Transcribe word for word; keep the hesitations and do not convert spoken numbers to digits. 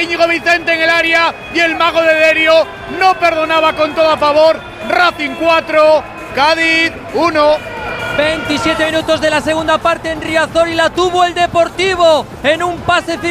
Íñigo Vicente en el área y el mago de Derio no perdonaba, con todo a favor. Racing cuatro, Cádiz uno. veintisiete minutos de la segunda parte en Riazor y la tuvo el Deportivo en un pase